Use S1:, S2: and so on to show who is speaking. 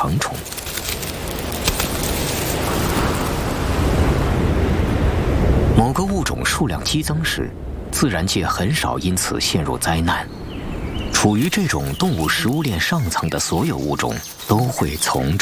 S1: 成虫。某个物种数量激增时，自然界很少因此陷入灾难。处于这种动物食物链上层的所有物种都会从中